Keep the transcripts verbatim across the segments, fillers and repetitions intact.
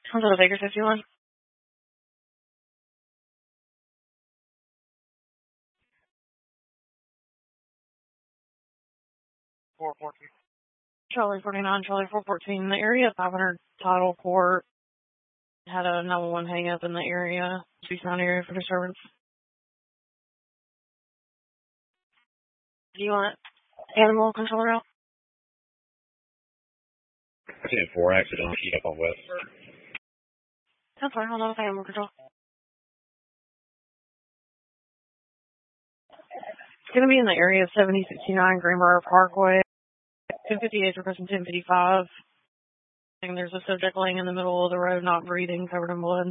Comes out of Baker fifty-one. four fourteen. Charlie forty-nine, Charlie four fourteen. The area five hundred title court had a nine one one hang up in the area. Two sound area for disturbance. Do you want animal controller out? ten four, accidentally heat up on west. That's fine, hold on with animal control. It's going to be in the area of seventy sixty-nine Greenbrier Parkway. ten fifty-eight requesting ten fifty-five. And there's a subject laying in the middle of the road, not breathing, covered in blood.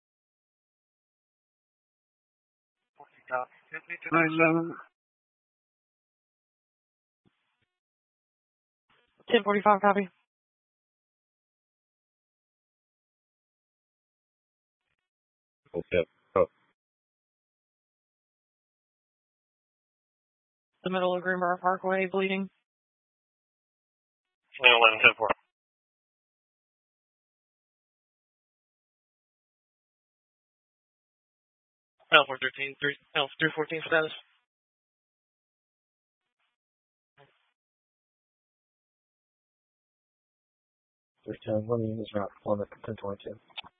ten forty-five, copy. Okay. Oh. The middle of Greenbrier Parkway, bleeding. eleven ten four. L four thirteen, three, L three fourteen status. three ten, one unit is not one at ten twenty-two.